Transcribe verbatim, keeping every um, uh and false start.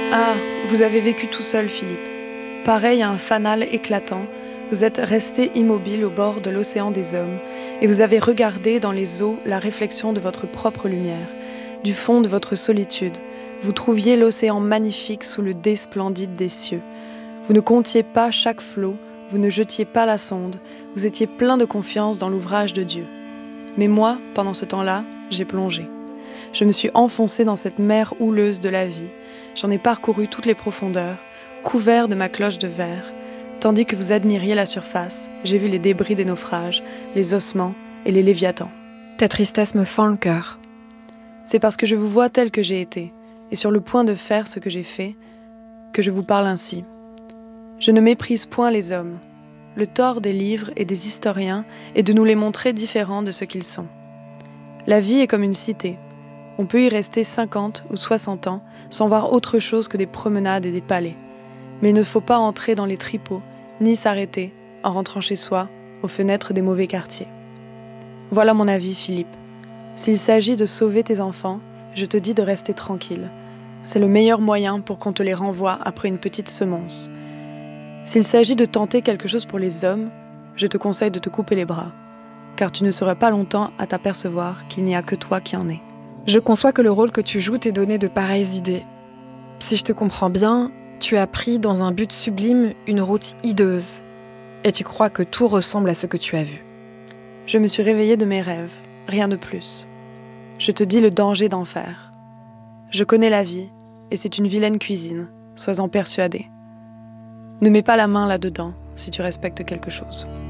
Ah, vous avez vécu tout seul, Philippe. Pareil à un fanal éclatant, vous êtes resté immobile au bord de l'océan des hommes et vous avez regardé dans les eaux la réflexion de votre propre lumière. Du fond de votre solitude, vous trouviez l'océan magnifique sous le dais splendide des cieux. Vous ne comptiez pas chaque flot, vous ne jetiez pas la sonde, vous étiez plein de confiance dans l'ouvrage de Dieu. Mais moi, pendant ce temps-là, j'ai plongé. Je me suis enfoncée dans cette mer houleuse de la vie. J'en ai parcouru toutes les profondeurs, couvert de ma cloche de verre. Tandis que vous admiriez la surface, j'ai vu les débris des naufrages, les ossements et les léviathans. Ta tristesse me fend le cœur. C'est parce que je vous vois tel que j'ai été, et sur le point de faire ce que j'ai fait, que je vous parle ainsi. Je ne méprise point les hommes. Le tort des livres et des historiens est de nous les montrer différents de ce qu'ils sont. La vie est comme une cité. On peut y rester cinquante ou soixante ans sans voir autre chose que des promenades et des palais. Mais il ne faut pas entrer dans les tripots, ni s'arrêter, en rentrant chez soi, aux fenêtres des mauvais quartiers. Voilà mon avis, Philippe. S'il s'agit de sauver tes enfants, je te dis de rester tranquille. C'est le meilleur moyen pour qu'on te les renvoie après une petite semonce. S'il s'agit de tenter quelque chose pour les hommes, je te conseille de te couper les bras, car tu ne seras pas longtemps à t'apercevoir qu'il n'y a que toi qui en es. Je conçois que le rôle que tu joues t'ait donné de pareilles idées. Si je te comprends bien, tu as pris dans un but sublime une route hideuse, et tu crois que tout ressemble à ce que tu as vu. Je me suis réveillée de mes rêves, rien de plus. Je te dis le danger d'en faire. Je connais la vie, et c'est une vilaine cuisine, sois-en persuadé. Ne mets pas la main là-dedans si tu respectes quelque chose.